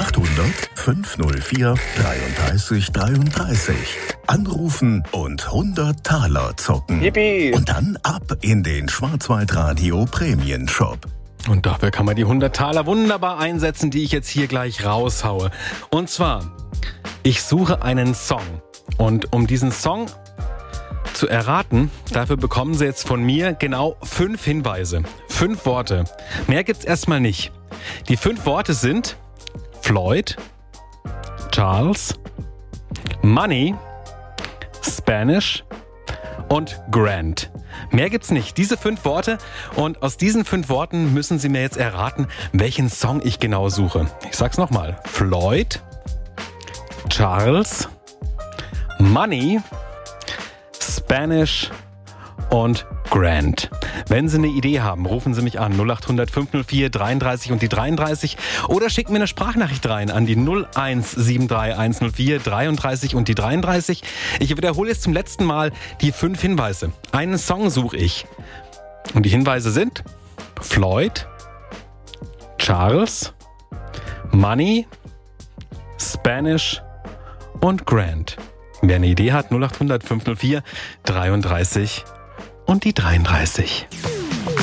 0800 504 33 33. Anrufen und 100 Taler zocken. Yippie! Und dann ab in den Schwarzwaldradio Prämienshop. Und dafür kann man die 100 Taler wunderbar einsetzen, die ich jetzt hier gleich raushaue. Und zwar, ich suche einen Song. Und um diesen Song zu erraten, dafür bekommen Sie jetzt von mir genau 5 Hinweise. 5 Worte. Mehr gibt's erstmal nicht. Die 5 Worte sind Floyd, Charles, Money, Spanish und Grant. Mehr gibt's nicht. Diese 5 Worte, und aus diesen 5 Worten müssen Sie mir jetzt erraten, welchen Song ich genau suche. Ich sag's nochmal. Floyd, Charles, Money, Spanish und Grant. Wenn Sie eine Idee haben, rufen Sie mich an 0800 504 33 und die 33 oder schicken mir eine Sprachnachricht rein an die 0173 104 33 und die 33. Ich wiederhole jetzt zum letzten Mal die 5 Hinweise. Einen Song suche ich. Und die Hinweise sind Floyd, Charles, Money, Spanish und Grant. Wer eine Idee hat, 0800 504 33 und die 33.